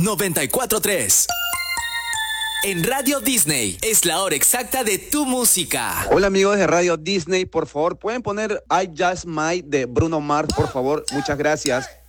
94.3. En Radio Disney es la hora exacta de tu música. Hola amigos de Radio Disney, por favor, ¿pueden poner I Just Might de Bruno Mars, por favor? Muchas gracias.